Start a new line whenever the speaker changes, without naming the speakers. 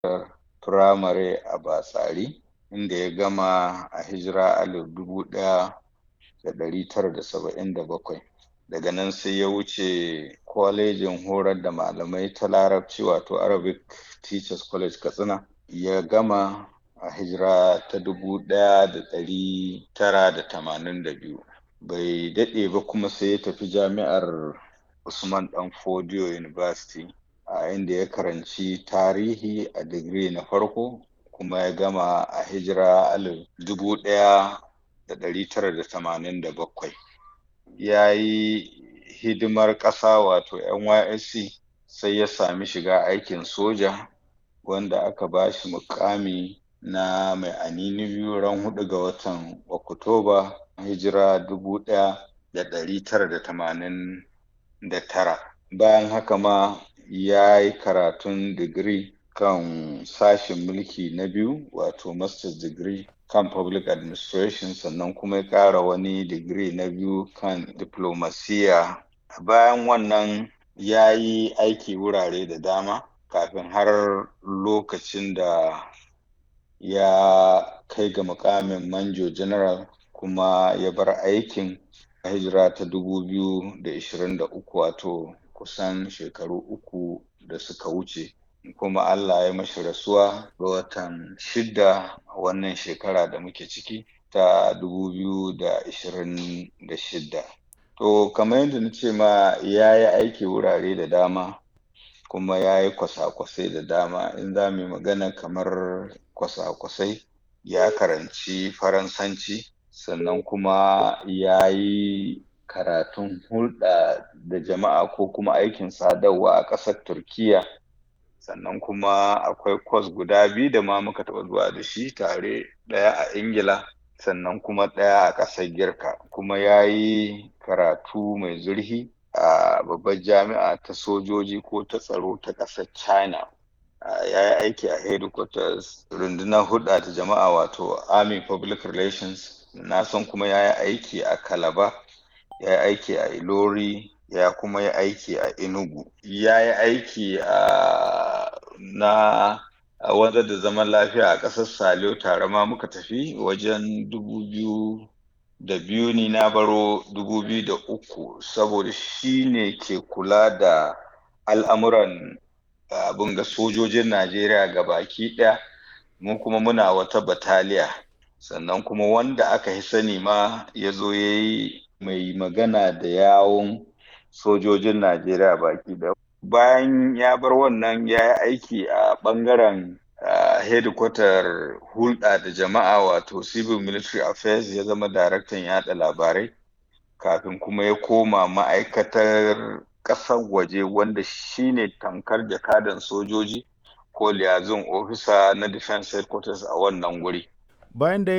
firamare a Batsari, inda ya gama a hijira 1977. Daga nan sai ya wuce kwalejin horar da malamai ta Larabci wato Arabic Teachers College Katsina, ya gama a hijira ta 1982. Bai daɗe ba kuma sai ya tafi jami'ar Usman Dan Fodio University, a inda ya karanci tarihi a digiri na farko, kuma ya gama a hijira 1987. Ya yi hidimar ƙasa wato NYSC, sai ya sami shiga aikin soja, wanda aka ba shi muƙami na mai anini biyu ran 4 ga watan Oktoba hijira 1989. Bayan haka ma ya yi karatun digiri kan sashen mulki na biyu wato Masters Degree kan Public Administration, sannan kuma ya ƙara wani digiri na biyu kan Diplomasiya. Bayan wannan ya yi aiki wurare da dama kafin har lokacin da ya kai ga muƙamin Manjo General, kuma ya bar aikin a hijira ta 2023, wato kusan shekaru 3 da suka wuce. Kuma Allah ya mashi rasuwa ga watan 6 a wannan shekara da muke ciki ta 2026. To kamar yadda na ce ma, ya yi aiki wurare da dama, kuma ya yi kwasa-kwasai da dama. In za mu yi magana kamar kwasa-kwasai, ya karanci Faransanci, sannan kuma ya yi karatun hulɗa da jama'a ko kuma aikin sadarwa a ƙasar Turkiyya. Sannan kuma akwai kwas guda 2 da ma muka taɓa zuwa da shi tare, ɗaya a Ingila sannan kuma ɗaya a ƙasar Girka. Kuma ya yi karatu mai zurfi a babbar jami'a ta sojoji ko ta tsaro ta ƙasar China. Ya yi aiki a headquarters rundunar hulɗa da jama'a wato Army Public Relations. Na san kuma ya yi aiki a Calabar, ya yi aiki a Ilori, ya kuma yi aiki a Enugu. Ya yi aiki na wanzar da zaman lafiya a ƙasar Saliyo, tare ma muka tafi wajen 2002. Ni na baro 2003, saboda shi ne ke kula da al'amuran sojojin Najeriya gabaki ɗaya. Mu kuma muna wata bataliya. Sannan kuma wanda aka fi sani ma ya zo ya yi mai magana da yawun sojojin Najeriya baki ɗaya. Bayan ya bar wannan, ya yi aiki a ɓangaren headquarter hulɗa da jama'a wato Civil Military Affairs, ya zama daraktan yaɗa labarai, kafin kuma ya koma ma'aikatar ƙasar waje, wanda shi ne tamkar jakadan sojoji ko liaison officer na Defense Headquarters a wannan guri.
Bayan da